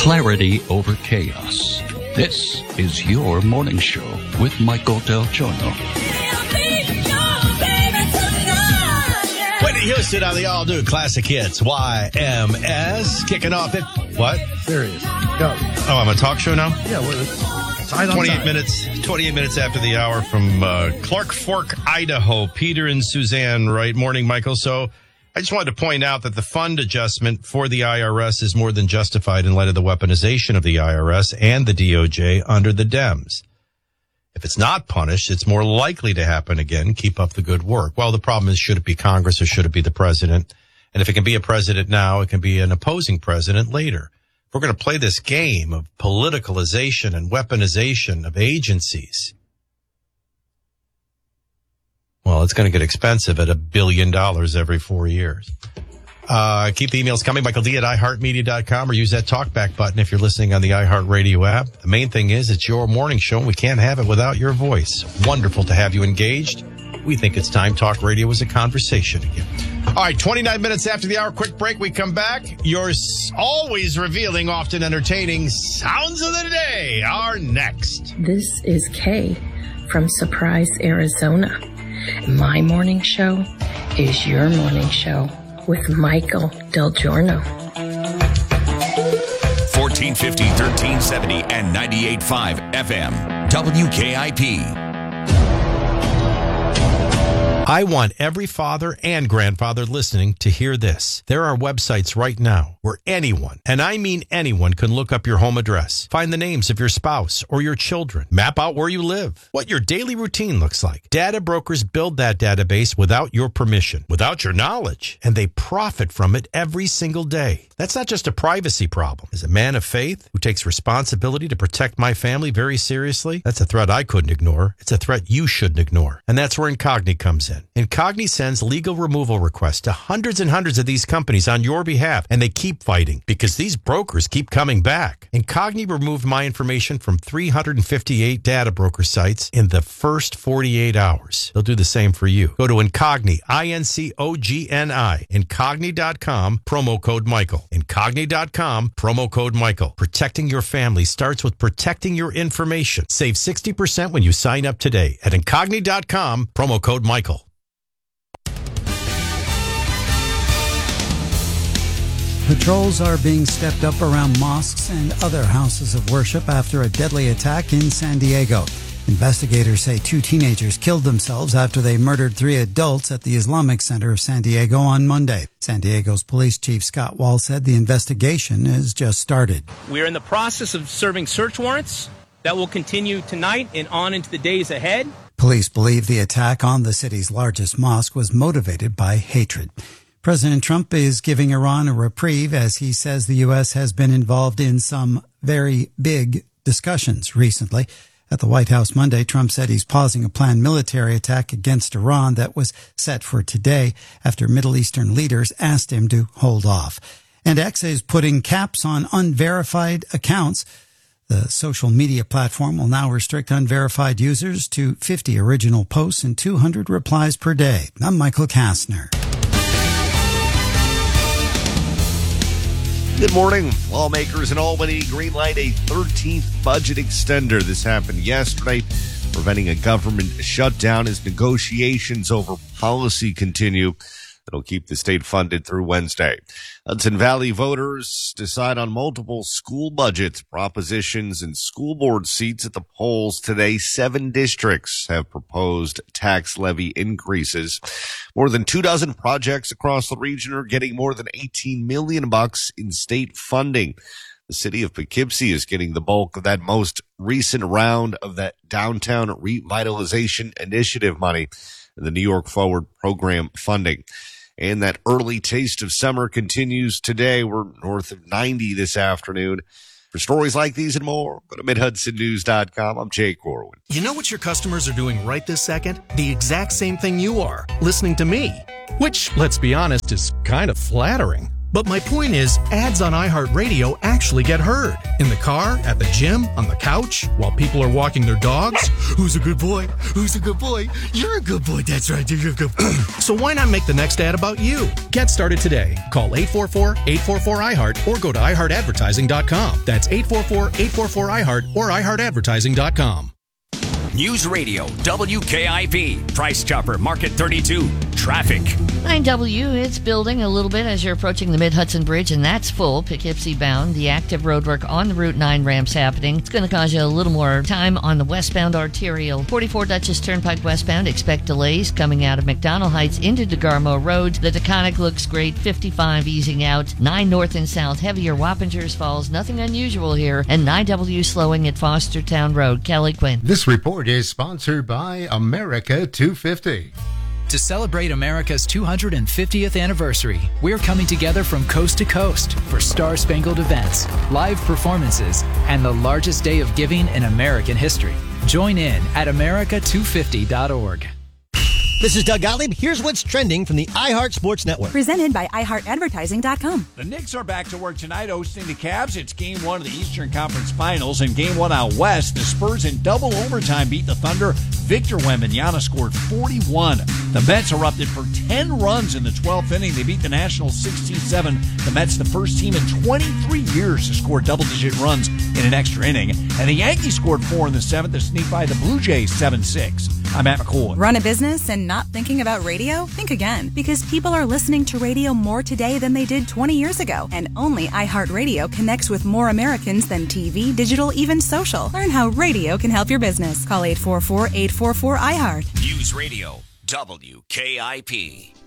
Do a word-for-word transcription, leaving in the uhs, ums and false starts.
clarity over chaos. This is your morning show with Michael Del Giorno. Whitney Houston on the all-new classic hits, Y M S, kicking off it. What? Serious. Go. Oh, I'm a talk show now? Yeah, we're side on twenty-eight side. minutes, twenty-eight minutes after the hour from uh, Clark Fork, Idaho. Peter and Suzanne, right? Morning, Michael. So I just wanted to point out that the fund adjustment for the I R S is more than justified in light of the weaponization of the I R S and the D O J under the Dems. If it's not punished, it's more likely to happen again. Keep up the good work. Well, the problem is, should it be Congress or should it be the president? And if it can be a president now, it can be an opposing president later. If we're going to play this game of politicalization and weaponization of agencies, well, it's going to get expensive at a billion dollars every four years. Uh, keep the emails coming, Michael D at i heart media dot com, or use that talkback button if you're listening on the iHeartRadio app. The main thing is it's your morning show, and we can't have it without your voice. Wonderful to have you engaged. We think it's time talk radio is a conversation again. All right, twenty-nine minutes after the hour, quick break. We come back. Your always revealing, often entertaining sounds of the day are next. This is Kay from Surprise, Arizona. My morning show is your morning show with Michael Del Giorno. fourteen fifty, thirteen seventy, and ninety-eight point five F M. W K I P. I want every father and grandfather listening to hear this. There are websites right now where anyone, and I mean anyone, can look up your home address, find the names of your spouse or your children, map out where you live, what your daily routine looks like. Data brokers build that database without your permission, without your knowledge, and they profit from it every single day. That's not just a privacy problem. As a man of faith who takes responsibility to protect my family very seriously, that's a threat I couldn't ignore. It's a threat you shouldn't ignore. And that's where Incogni comes in. Incogni sends legal removal requests to hundreds and hundreds of these companies on your behalf, and they keep fighting because these brokers keep coming back. Incogni removed my information from three hundred fifty-eight data broker sites in the first forty-eight hours. They'll do the same for you. Go to Incogni, I N C O G N I, Incogni dot com, promo code Michael. Incogni dot com, promo code Michael. Protecting your family starts with protecting your information. Save sixty percent when you sign up today at Incogni dot com, promo code Michael. Patrols are being stepped up around mosques and other houses of worship after a deadly attack in San Diego. Investigators say two teenagers killed themselves after they murdered three adults at the Islamic Center of San Diego on Monday. San Diego's Police Chief Scott Wall said the investigation has just started. We're in the process of serving search warrants that will continue tonight and on into the days ahead. Police believe the attack on the city's largest mosque was motivated by hatred. President Trump is giving Iran a reprieve as he says the U S has been involved in some very big discussions recently. At the White House Monday, Trump said he's pausing a planned military attack against Iran that was set for today after Middle Eastern leaders asked him to hold off. And X is putting caps on unverified accounts. The social media platform will now restrict unverified users to fifty original posts and two hundred replies per day. I'm Michael Kastner. Good morning. Lawmakers in Albany greenlight a thirteenth budget extender. This happened yesterday, preventing a government shutdown as negotiations over policy continue. It'll keep the state funded through Wednesday. Hudson Valley voters decide on multiple school budgets, propositions, and school board seats at the polls today. Seven districts have proposed tax levy increases. More than two dozen projects across the region are getting more than eighteen million bucks in state funding. The city of Poughkeepsie is getting the bulk of that most recent round of that downtown revitalization initiative money and the New York Forward program funding. And that early taste of summer continues today. We're north of ninety this afternoon. For stories like these and more, go to mid hudson news dot com. I'm Jay Corwin. You know what your customers are doing right this second? The exact same thing you are, listening to me. Which, let's be honest, is kind of flattering. But my point is, ads on iHeartRadio actually get heard. In the car, at the gym, on the couch, while people are walking their dogs. Who's a good boy? Who's a good boy? You're a good boy. That's right. You're a good boy. So why not make the next ad about you? Get started today. Call eight four four, eight four four, I heart or go to i heart advertising dot com. That's eight four four, eight four four, I heart or i heart advertising dot com. News Radio, W K I P, Price Chopper, Market thirty-two, traffic. nine W, it's building a little bit as you're approaching the Mid-Hudson Bridge, and that's full, Poughkeepsie bound. The active roadwork on the Route nine ramps happening. It's going to cause you a little more time on the westbound arterial. forty-four Dutchess Turnpike westbound, expect delays coming out of McDonald Heights into DeGarmo Road. The Taconic looks great, fifty-five easing out. nine north and south, heavier Wappingers Falls, nothing unusual here. And nine W slowing at Fostertown Road. Kelly Quinn. This report is sponsored by America two fifty. To celebrate America's two hundred fiftieth anniversary, we're coming together from coast to coast for star-spangled events, live performances, and the largest day of giving in American history. Join in at america two fifty dot org. This is Doug Gottlieb. Here's what's trending from the iHeart Sports Network. Presented by i heart advertising dot com. The Knicks are back to work tonight hosting the Cavs. It's game one of the Eastern Conference Finals. And game one out west, the Spurs in double overtime beat the Thunder. Victor Wembanyama scored forty-one. The Mets erupted for ten runs in the twelfth inning. They beat the Nationals sixteen seven. The Mets, the first team in twenty-three years to score double-digit runs in an extra inning. And the Yankees scored four in the seventh to sneak by the Blue Jays seven six. I'm Matt McCoy. Run a business and not thinking about radio? Think again, because people are listening to radio more today than they did twenty years ago. And only iHeartRadio connects with more Americans than T V, digital, even social. Learn how radio can help your business. Call eight four four, eight four four, I heart. News Radio, W K I P.